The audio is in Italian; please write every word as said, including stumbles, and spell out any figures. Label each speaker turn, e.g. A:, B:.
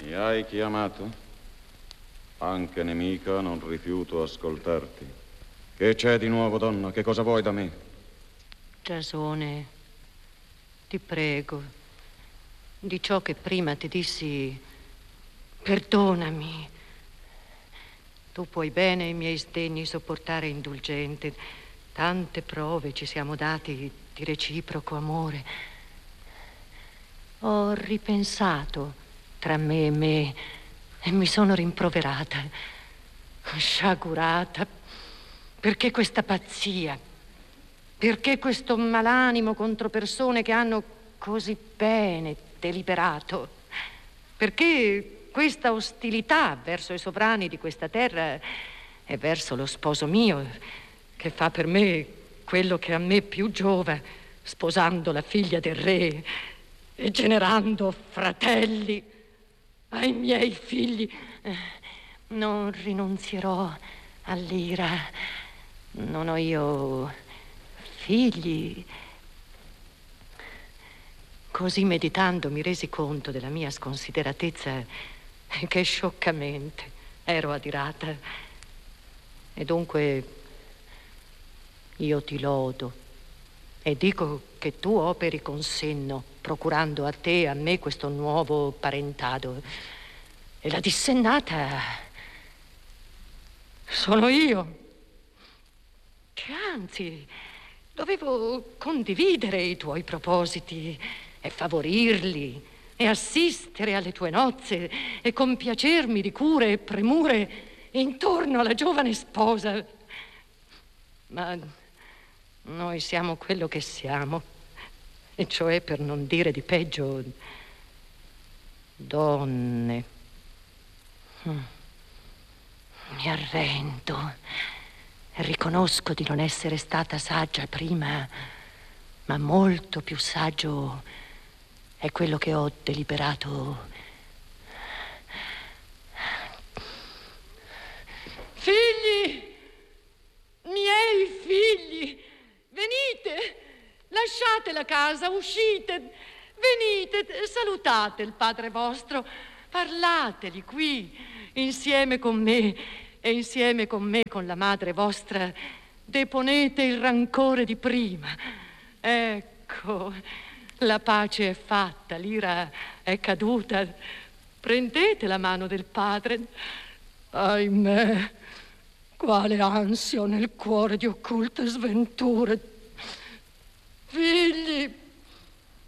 A: Mi hai chiamato? Anche nemica, non rifiuto ascoltarti. Che c'è di nuovo, donna? Che cosa vuoi da me?
B: Giasone, ti prego, di ciò che prima ti dissi, perdonami. Tu puoi bene i miei sdegni sopportare indulgente. Tante prove ci siamo dati di reciproco amore. Ho ripensato tra me e me e mi sono rimproverata, sciagurata. Perché questa pazzia? Perché questo malanimo contro persone che hanno così bene deliberato? Perché questa ostilità verso i sovrani di questa terra e verso lo sposo mio, che fa per me quello che a me più giova, sposando la figlia del re e generando fratelli ai miei figli? Non rinunzierò all'ira. Non ho io figli. Così meditando mi resi conto della mia sconsideratezza e che scioccamente ero adirata. E dunque io ti lodo e dico che tu operi con senno, procurando a te e a me questo nuovo parentado. E la dissennata sono io, che anzi dovevo condividere i tuoi propositi e favorirli e assistere alle tue nozze e compiacermi di cure e premure intorno alla giovane sposa. Ma noi siamo quello che siamo, e cioè, per non dire di peggio, donne. Mi arrendo. Riconosco di non essere stata saggia prima, ma molto più saggio è quello che ho deliberato. Figli! Miei figli! Venite! Lasciate la casa, uscite! Venite, salutate il padre vostro, parlateli qui, insieme con me e insieme con me, con la madre vostra, deponete il rancore di prima. Ecco, la pace è fatta, l'ira è caduta. Prendete la mano del padre. Ahimè, quale ansia nel cuore di occulte sventure. Figli,